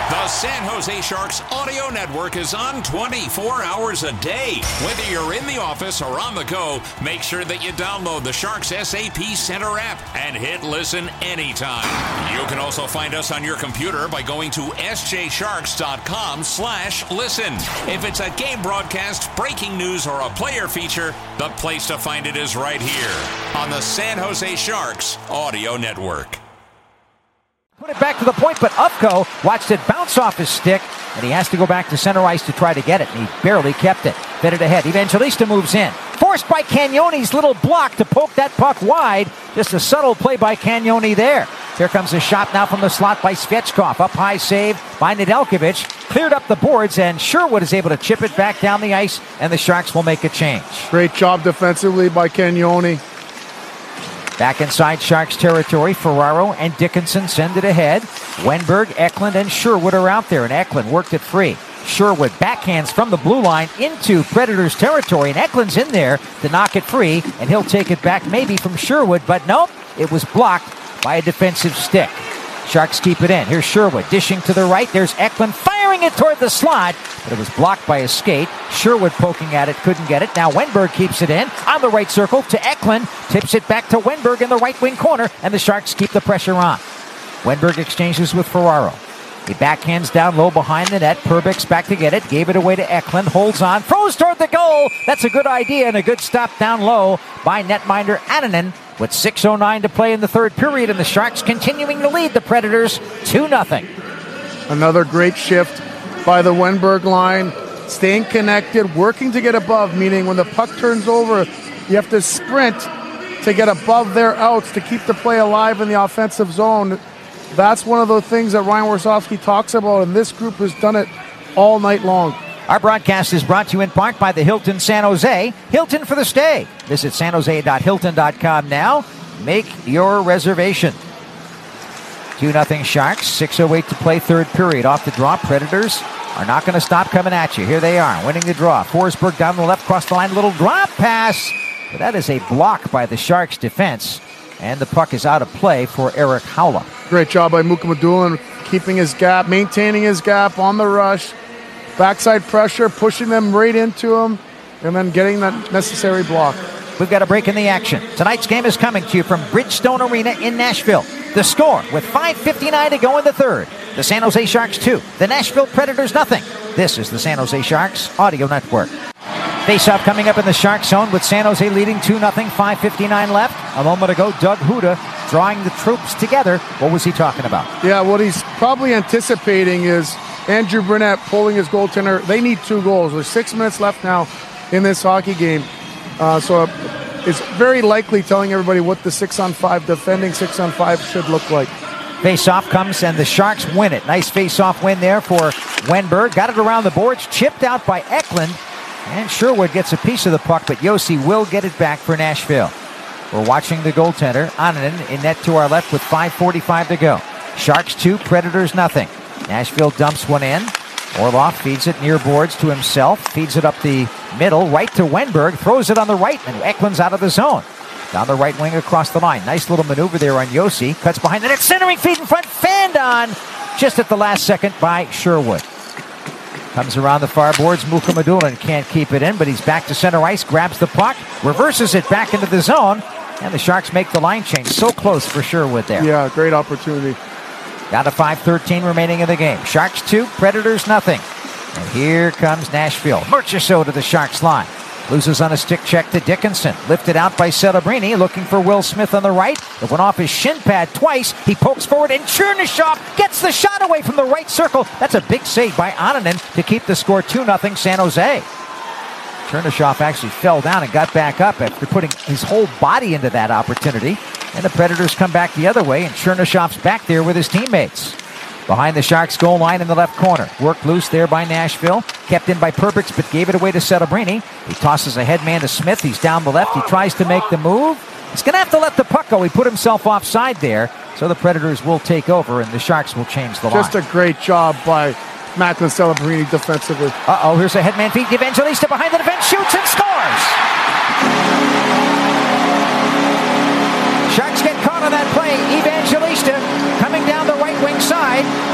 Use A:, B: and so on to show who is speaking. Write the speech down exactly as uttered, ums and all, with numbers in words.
A: The San Jose Sharks audio network is on twenty-four hours a day. Whether you're in the office or on the go, make sure that you download the Sharks S A P Center app and hit listen anytime. You can also find us on your computer by going to s j sharks dot com slash listen. If it's a game broadcast, breaking news, or a player feature, the place to find it is right here on the San Jose Sharks audio network.
B: Put it back to the point, but Ufko watched it bounce off his stick, and he has to go back to center ice to try to get it, and he barely kept it. Fed it ahead. Evangelista moves in. Forced by Cagnone's little block to poke that puck wide. Just a subtle play by Cagnone there. Here comes a shot now from the slot by Svechkov. Up high save by Nedeljkovic. Cleared up the boards, and Sherwood is able to chip it back down the ice, and the Sharks will make a change.
C: Great job defensively by Cagnone.
B: Back inside Sharks territory, Ferraro and Dickinson send it ahead. Wenberg, Eklund, and Sherwood are out there, and Eklund worked it free. Sherwood backhands from the blue line into Predators territory, and Eklund's in there to knock it free, and he'll take it back maybe from Sherwood, but nope, it was blocked by a defensive stick. Sharks keep it in. Here's Sherwood dishing to the right. There's Eklund firing it toward the slot, but it was blocked by a skate. Sherwood poking at it, couldn't get it. Now Wenberg keeps it in on the right circle to Eklund. Tips it back to Wenberg in the right wing corner, and the Sharks keep the pressure on. Wenberg exchanges with Ferraro. He backhands down low behind the net. Perbix back to get it. Gave it away to Eklund. Holds on. Throws toward the goal. That's a good idea and a good stop down low by netminder Annunen. With six oh nine to play in the third period, and the Sharks continuing to lead the Predators two nothing.
C: Another great shift by the Wenberg line. Staying connected, working to get above, meaning when the puck turns over, you have to sprint to get above their outs to keep the play alive in the offensive zone. That's one of the things that Ryan Warsofsky talks about, and this group has done it all night long.
B: Our broadcast is brought to you in part by the Hilton San Jose. Hilton for the stay. Visit san jose dot hilton dot com now. Make your reservation. two nothing Sharks. six oh eight to play third period. Off the draw. Predators are not going to stop coming at you. Here they are, winning the draw. Forsberg down the left, cross the line. Little drop pass. But that is a block by the Sharks defense. And the puck is out of play for Erik Haula.
C: Great job by Mukhamadullin, keeping his gap, maintaining his gap on the rush. Backside pressure, pushing them right into him, and then getting that necessary block.
B: We've got a break in the action. Tonight's game is coming to you from Bridgestone Arena in Nashville. The score with five fifty-nine to go in the third. The San Jose Sharks two. The Nashville Predators nothing. This is the San Jose Sharks Audio Network. Face-off coming up in the Sharks zone with San Jose leading two nothing, five fifty-nine left. A moment ago, Doug Huda drawing the troops together. What was he talking about?
C: Yeah, what he's probably anticipating is Andrew Brunette pulling his goaltender. They need two goals. There's six minutes left now in this hockey game. Uh, so it's very likely telling everybody what the six-on-five, defending six-on-five should look like.
B: Face-off comes, and the Sharks win it. Nice face-off win there for Wenberg. Got it around the boards, chipped out by Eklund. And Sherwood gets a piece of the puck, but Josi will get it back for Nashville. We're watching the goaltender, Annunen, in net to our left with five forty-five to go. Sharks two, Predators nothing. Nashville dumps one in. Orlov feeds it near boards to himself. Feeds it up the middle, right to Wenberg. Throws it on the right, and Eklund's out of the zone. Down the right wing across the line. Nice little maneuver there on Josi. Cuts behind the net. Centering feed in front. Fanned on just at the last second by Sherwood. Comes around the far boards. Mukhamadullin can't keep it in, but he's back to center ice. Grabs the puck. Reverses it back into the zone. And the Sharks make the line change. So close for Sherwood there.
C: Yeah, great opportunity.
B: Down to five thirteen remaining in the game. Sharks two, Predators nothing. And here comes Nashville. Murchison to the Sharks line. Loses on a stick check to Dickinson. Lifted out by Celebrini, looking for Will Smith on the right. It went off his shin pad twice. He pokes forward, and Chernyshov gets the shot away from the right circle. That's a big save by Annunen to keep the score two nothing San Jose. Chernyshov actually fell down and got back up after putting his whole body into that opportunity. And the Predators come back the other way, and Chernyshov's back there with his teammates. Behind the Sharks goal line in the left corner. Worked loose there by Nashville. Kept in by Perbix, but gave it away to Celebrini. He tosses a headman to Smith. He's down the left. He tries to make the move. He's going to have to let the puck go. He put himself offside there. So the Predators will take over, and the Sharks will change the line.
C: Just a great job by Macklin Celebrini defensively.
B: Uh-oh, here's a headman feed. Evangelista behind the defense, shoots and scores! Sharks get caught on that play. Evangelista coming down the right wing side.